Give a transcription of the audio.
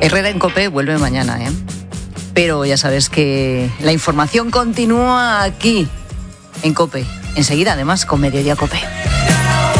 Herrera en COPE vuelve mañana, ¿eh? Pero ya sabes que la información continúa aquí, en COPE. Enseguida, además, con Mediodía COPE.